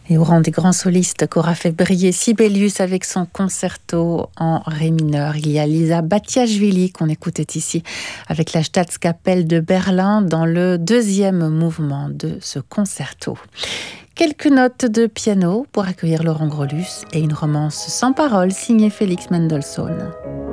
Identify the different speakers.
Speaker 1: Et au rang des grands solistes qu'aura fait briller Sibelius avec son concerto en ré mineur, il y a Liza Batiashvili qu'on écoutait ici avec la Staatskapelle de Berlin dans le deuxième mouvement de ce concerto. Quelques notes de piano pour accueillir Laurent Grolus et une romance sans parole signée Félix Mendelssohn.